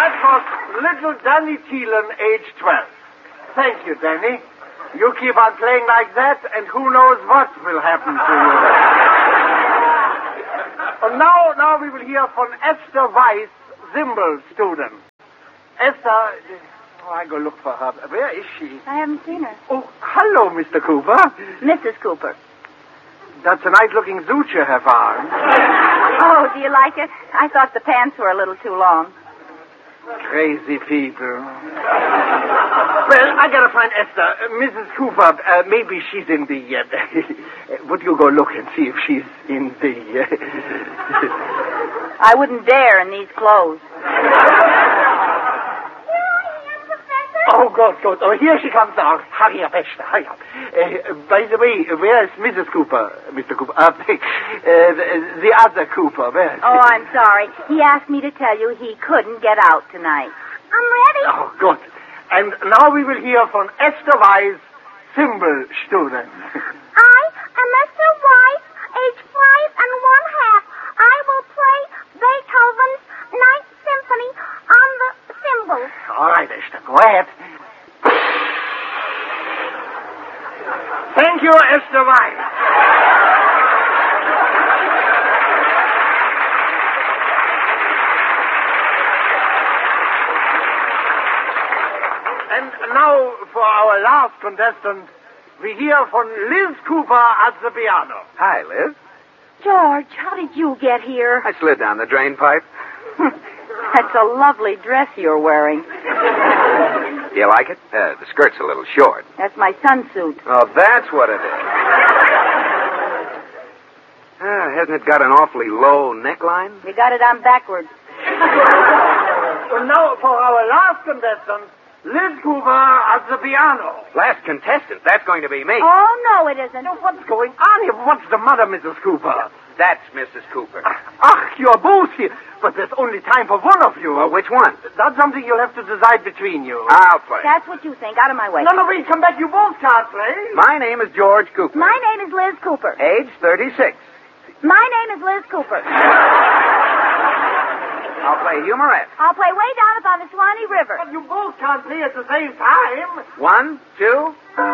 That was little Danny Thielen, age 12. Thank you, Danny. You keep on playing like that, and who knows what will happen to you. And now we will hear from Esther Weiss, Zimbel student. Esther, I go look for her. Where is she? I haven't seen her. Oh, hello, Mr. Cooper. Mrs. Cooper. That's a nice-looking suit you have on. Oh, do you like it? I thought the pants were a little too long. Crazy people. Well, I gotta find Esther. Mrs. Cooper, maybe she's in the... would you go look and see if she's in the... I wouldn't dare in these clothes. Oh, good. Oh, here she comes now. Hurry up, Esther, hurry up. By the way, where is Mrs. Cooper, Mr. Cooper? The other Cooper, where is Oh, I'm sorry. He asked me to tell you he couldn't get out tonight. I'm ready. Oh, good. And now we will hear from Esther Weiss, Zimbel student. I am Esther Weiss, age 5 1/2. I will play Beethoven's Ninth Symphony on the cymbals. All right, Esther, go ahead. Thank you, Esther Weiss. And now, for our last contestant, we hear from Liz Cooper at the piano. Hi, Liz. George, how did you get here? I slid down the drain pipe. That's a lovely dress you're wearing. Do you like it? The skirt's a little short. That's my son's suit. Oh, that's what it is. Hasn't it got an awfully low neckline? You got it on backwards. And now, for our last contestant, Liz Cooper at the piano. Last contestant. That's going to be me. Oh, no, it isn't. What's going on here? What's the matter, Mrs. Cooper? That's Mrs. Cooper. You're both here. But there's only time for one of you. Well, which one? That's something you'll have to decide between you. I'll play. That's what you think. Out of my way. No, wait, come back. You both can't play. My name is George Cooper. My name is Liz Cooper. Age 36. My name is Liz Cooper. I'll play humorette. I'll play way down upon the Swanee River. But you both can't play at the same time. 1, 2...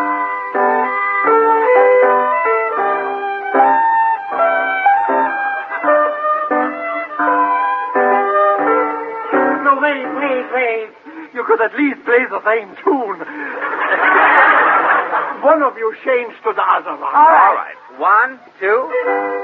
No, wait. You could at least play the same tune. One of you change to the other one. All right. All right. 1, 2...